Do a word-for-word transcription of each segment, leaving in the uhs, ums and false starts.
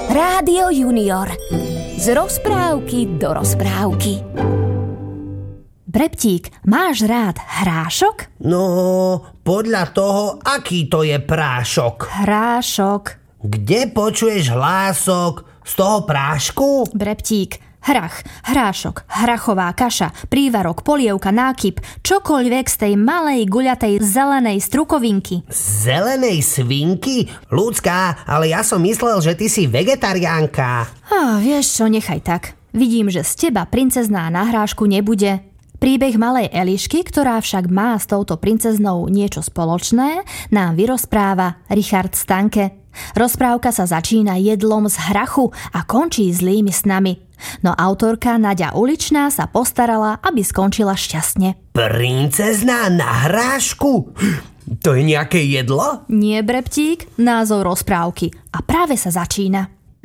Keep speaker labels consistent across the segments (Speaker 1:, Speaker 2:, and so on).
Speaker 1: Rádio Junior. Z rozprávky do rozprávky.
Speaker 2: Breptík, máš rád hrášok?
Speaker 3: No, podľa toho, aký to je prášok.
Speaker 2: Hrášok.
Speaker 3: Kde počuješ hlások? Z toho prášku?
Speaker 2: Breptík, hrach, hrášok, hrachová kaša, prívarok, polievka, nákyp, čokoľvek z tej malej, guľatej, zelenej strukovinky.
Speaker 3: Zelenej svinky? Ľudská, ale ja som myslel, že ty si vegetariánka.
Speaker 2: Á, vieš čo, nechaj tak. Vidím, že z teba princezná na hrášku nebude. Príbeh malej Elišky, ktorá však má s touto princeznou niečo spoločné, nám vyrozpráva Richard Stanke. Rozprávka sa začína jedlom z hrachu a končí zlými snami. No autorka Naďa Uličná sa postarala, aby skončila šťastne.
Speaker 3: Princezná na hrášku? To je nejaké jedlo?
Speaker 2: Nie, Breptík, názov rozprávky. A práve sa začína.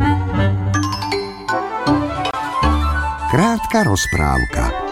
Speaker 4: Krátka rozprávka.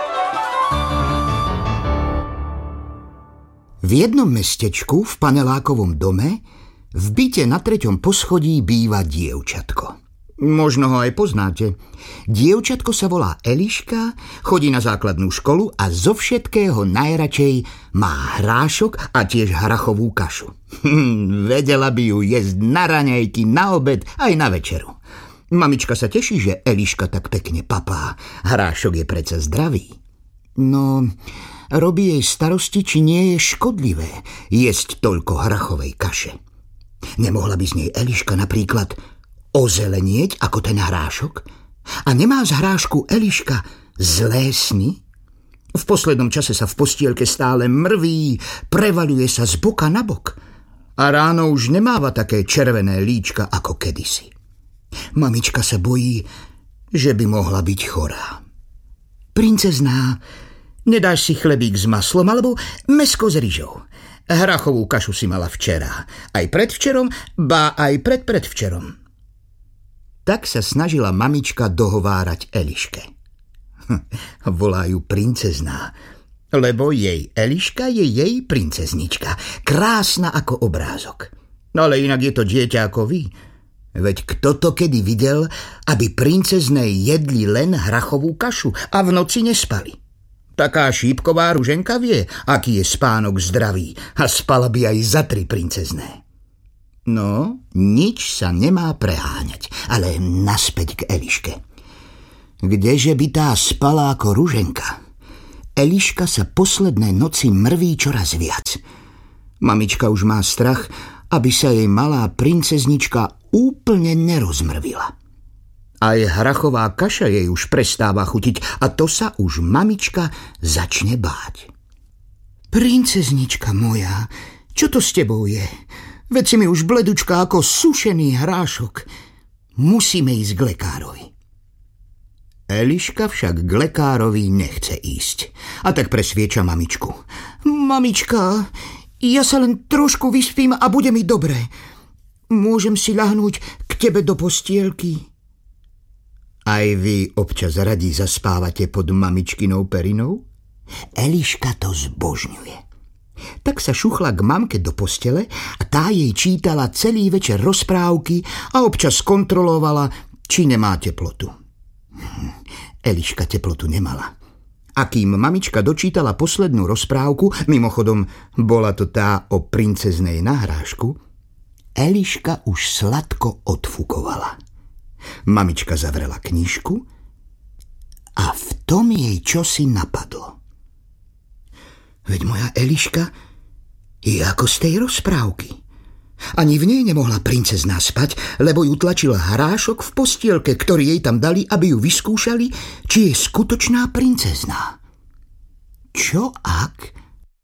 Speaker 4: V jednom mestečku v panelákovom dome v byte na treťom poschodí býva dievčatko. Možno ho aj poznáte. Dievčatko sa volá Eliška, chodí na základnú školu a zo všetkého najradšej má hrášok a tiež hrachovú kašu. Vedela by ju jesť na raňajky, na obed aj na večeru. Mamička sa teší, že Eliška tak pekne papá. Hrášok je predsa zdravý. No, robí jej starosti, či nie je škodlivé jesť toľko hrachovej kaše. Nemohla by z nej Eliška napríklad ozelenieť ako ten hrášok? A nemá z hrášku Eliška zlé sny? V poslednom čase sa v postielke stále mrví, prevaľuje sa z boka na bok. A ráno už nemáva také červené líčka ako kedysi. Mamička sa bojí, že by mohla byť chorá. Princezná, nedáš si chlebík s maslom alebo mäsko s ryžou? Hrachovú kašu si mala včera, aj predvčerom, ba aj predpredvčerom. Tak sa snažila mamička dohovárať Eliške. Volá ju princezná, lebo jej Eliška je jej princeznička, krásna ako obrázok. No ale inak je to dieťa ako vy. Veď kto to kedy videl, aby princezné jedli len hrachovú kašu a v noci nespali? Taká šípková ruženka vie, aký je spánok zdravý a spala by aj za tri princezné. No, nič sa nemá preháňať, ale naspäť k Eliške. Kdeže by tá spala ako ruženka? Eliška sa posledné noci mrví čoraz viac. Mamička už má strach, aby sa jej malá princeznička úplne nerozmrvila. Aj hrachová kaša jej už prestáva chutiť a to sa už mamička začne báť. Princeznička moja, čo to s tebou je? Veď si mi už bledučka ako sušený hrášok. Musíme ísť k lekárovi. Eliška však k lekárovi nechce ísť a tak presvieča mamičku. Mamička, ja sa len trošku vyspím a bude mi dobre. Môžem si ľahnúť k tebe do postielky? Aj vy občas radi zaspávate pod mamičkinou perinou? Eliška to zbožňuje. Tak sa šuchla k mamke do postele a tá jej čítala celý večer rozprávky a občas kontrolovala, či nemá teplotu. Eliška teplotu nemala. A kým mamička dočítala poslednú rozprávku, mimochodom bola to tá o princeznej na hrášku, Eliška už sladko odfukovala. Mamička zavrela knižku a v tom jej čosi napadlo. Veď moja Eliška je ako z tej rozprávky. Ani v nej nemohla princezná spať, lebo ju tlačil hrášok v postielke, ktorý jej tam dali, aby ju vyskúšali, či je skutočná princezná. Čo ak?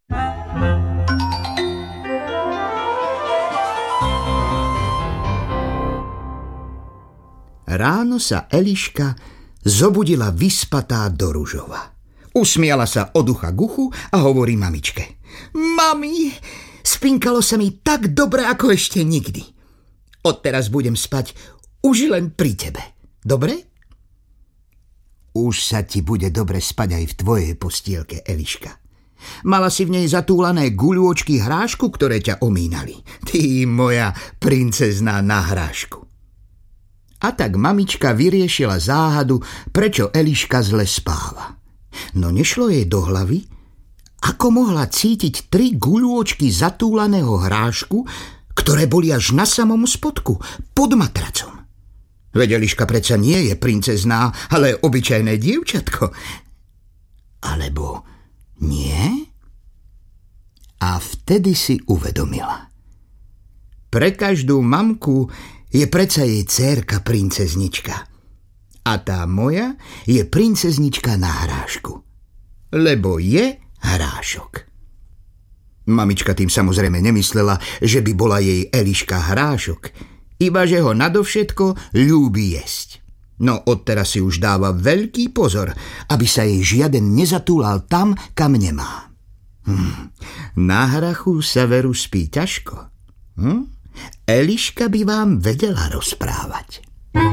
Speaker 4: Ráno sa Eliška zobudila vyspatá do ružova. Usmiala sa od ucha k uchu a hovorí mamičke. Mami, spinkalo sa mi tak dobre ako ešte nikdy. Odteraz budem spať už len pri tebe. Dobre? Už sa ti bude dobre spať aj v tvojej postielke, Eliška. Mala si v nej zatúlané guľôčky hrášku, ktoré ťa omínali. Ty moja princezná na hrášku. A tak mamička vyriešila záhadu, prečo Eliška zle spáva. No nešlo jej do hlavy, ako mohla cítiť tri guľôčky zatúlaného hrášku, ktoré boli až na samom spodku, pod matracom. Veď Eliška predsa nie je princezná, ale obyčajné dievčatko. Alebo nie? A vtedy si uvedomila. Pre každú mamku je predsa jej dcérka princeznička. A tá moja je princeznička na hrášku. Lebo je hrášok. Mamička tým samozrejme nemyslela, že by bola jej Eliška hrášok, iba že ho nadovšetko ľúbi jesť. No odteraz si už dáva veľký pozor, aby sa jej žiaden nezatúlal tam, kam nemá. Hm. Na hrachu severu spí ťažko. Hm? Eliška by vám vedela rozprávať.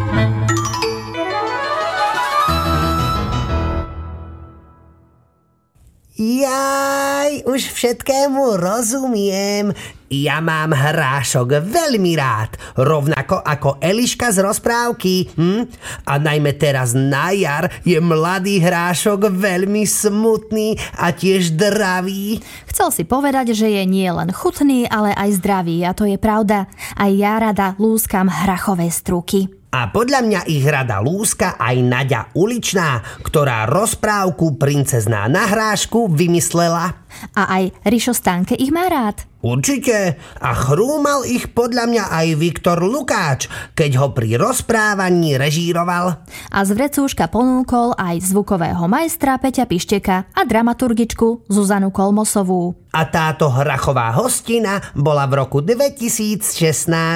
Speaker 3: Jaj, už všetkému rozumiem. Ja mám hrášok veľmi rád, rovnako ako Eliška z rozprávky. Hm? A najmä teraz na jar je mladý hrášok veľmi smutný a tiež dravý.
Speaker 2: Chcel si povedať, že je nie len chutný, ale aj zdravý, a to je pravda. Aj ja rada lúskam hrachové struky.
Speaker 3: A podľa mňa ich rada lúska aj Naďa Uličná, ktorá rozprávku Princezná na hrášku vymyslela.
Speaker 2: A aj Rišo Stanke ich má rád.
Speaker 3: Určite. A chrúmal ich podľa mňa aj Viktor Lukáč, keď ho pri rozprávaní režíroval.
Speaker 2: A z vrecúška ponúkol aj zvukového majstra Peťa Pišteka a dramaturgičku Zuzanu Kolmosovú.
Speaker 3: A táto hrachová hostina bola v roku dvetisícšestnásť